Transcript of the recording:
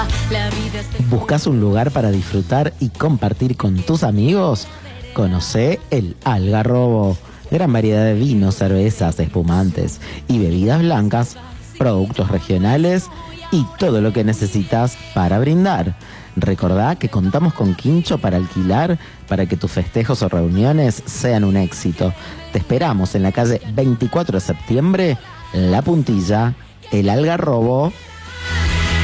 ¿Buscas un lugar para disfrutar y compartir con tus amigos? Conocé el Algarrobo. Gran variedad de vinos, cervezas, espumantes y bebidas blancas, productos regionales y todo lo que necesitas para brindar. Recordá que contamos con quincho para alquilar para que tus festejos o reuniones sean un éxito. Te esperamos en la calle 24 de septiembre, La Puntilla, el Algarrobo.